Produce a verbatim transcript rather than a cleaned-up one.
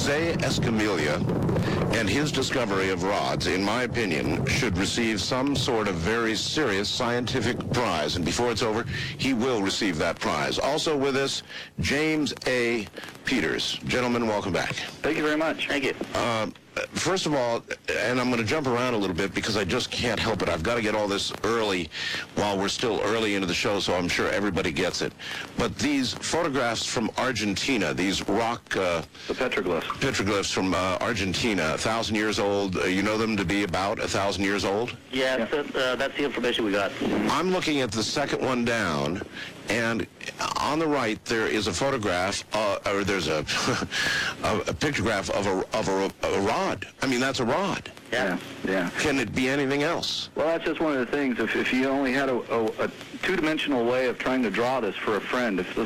Jose Escamilla and his discovery of rods, in my opinion, should receive some sort of very serious scientific prize. And before it's over, he will receive that prize. Also with us, James A. Peters. Gentlemen, welcome back. Thank you very much. Thank you. Uh, First of all, and I'm going to jump around a little bit because I just can't help it. I've got to get all this early while we're still early into the show, so I'm sure everybody gets it. But these photographs from Argentina, these rock... Uh, the petroglyphs. Petroglyphs from uh, Argentina, a thousand years old. Uh, you know them to be about a thousand years old? Yeah, yeah. That's, uh, that's the information we got. I'm looking at the second one down, and on the right there is a photograph, uh, or there's a, a, a pictograph of a of a, a rod. I mean, that's a rod. Yeah, yeah. Can it be anything else? Well, that's just one of the things. If if you only had a, a, a two-dimensional way of trying to draw this for a friend, if